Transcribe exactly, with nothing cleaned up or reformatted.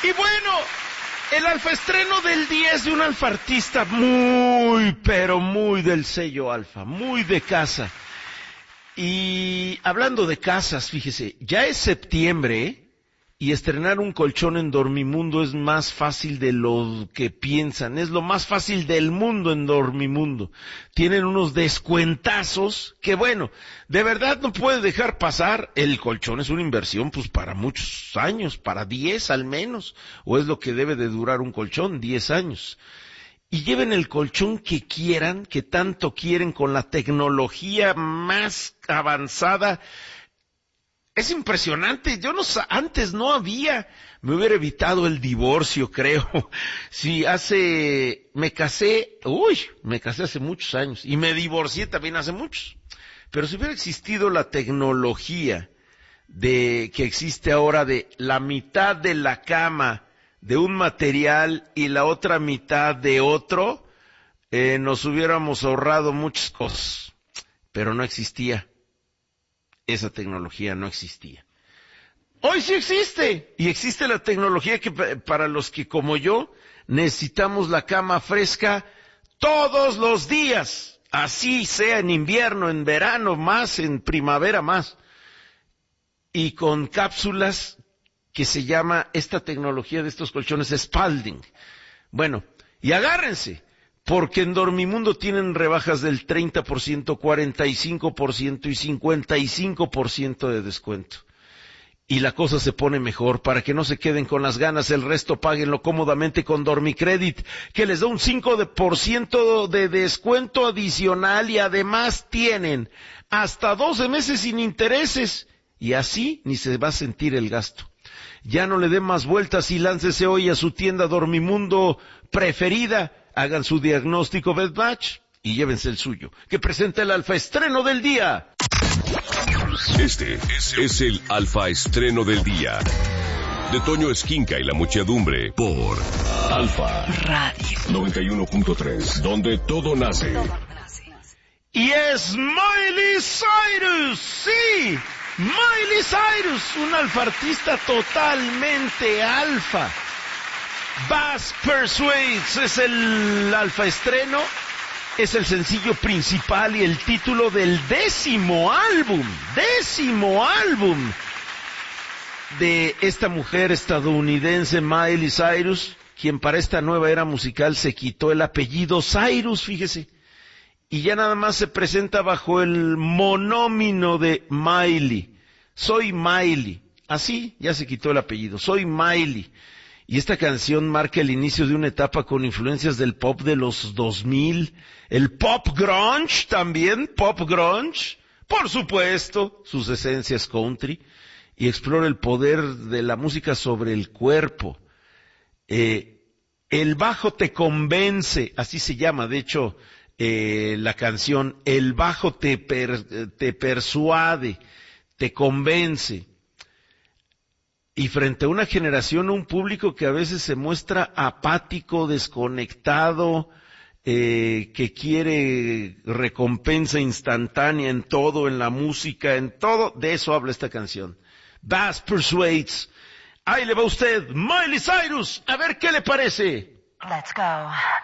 Y bueno, el alfa estreno del día es de un alfa artista muy, pero muy del sello alfa, muy de casa. Y hablando de casas, fíjese, ya es septiembre, ¿eh? Y estrenar un colchón en Dormimundo es más fácil de lo que piensan, es lo más fácil del mundo en Dormimundo. Tienen unos descuentazos que, bueno, de verdad no puede dejar pasar. El colchón es una inversión pues para muchos años, para diez al menos, o es lo que debe de durar un colchón, diez años. Y lleven el colchón que quieran, que tanto quieren, con la tecnología más avanzada. Es impresionante, yo no antes no había, me hubiera evitado el divorcio, creo. Si hace, me casé, uy, me casé hace muchos años y me divorcié también hace muchos. Pero si hubiera existido la tecnología de que existe ahora de la mitad de la cama de un material y la otra mitad de otro, eh, nos hubiéramos ahorrado muchas cosas, pero no existía. Esa tecnología no existía. Hoy sí existe, y existe la tecnología que para los que como yo necesitamos la cama fresca todos los días, así sea en invierno, en verano más, en primavera más, y con cápsulas que se llama esta tecnología de estos colchones Spalding. Bueno, y agárrense, porque en Dormimundo tienen rebajas del treinta por ciento, cuarenta y cinco por ciento y cincuenta y cinco por ciento de descuento. Y la cosa se pone mejor, para que no se queden con las ganas, el resto páguenlo cómodamente con Dormicredit, que les da un cinco por ciento de descuento adicional y además tienen hasta doce meses sin intereses, y así ni se va a sentir el gasto. Ya no le den más vueltas y láncese hoy a su tienda Dormimundo preferida. Hagan su diagnóstico Bed Batch y llévense el suyo, que presenta el alfa estreno del día. Este es el alfa estreno del día de Toño Esquinca y la muchedumbre por Alfa Radio noventa y uno punto tres, donde todo nace. Y es Miley Cyrus, sí, Miley Cyrus, un alfa artista totalmente alfa. Bass Persuades es el alfa estreno, es el sencillo principal y el título del décimo álbum, décimo álbum de esta mujer estadounidense Miley Cyrus, quien para esta nueva era musical se quitó el apellido Cyrus, fíjese, y ya nada más se presenta bajo el monómino de Miley. Soy Miley, así ya se quitó el apellido, soy Miley. Y esta canción marca el inicio de una etapa con influencias del pop de los dos mil, el pop grunge también, pop grunge, por supuesto, sus esencias country, y explora el poder de la música sobre el cuerpo. Eh, el bajo te convence, así se llama, de hecho, eh, la canción, el bajo te, per, te persuade, te convence. Y frente a una generación, un público que a veces se muestra apático, desconectado, eh, que quiere recompensa instantánea en todo, en la música, en todo, de eso habla esta canción. Bass Persuades. Ahí le va usted, Miley Cyrus, a ver qué le parece. Let's go.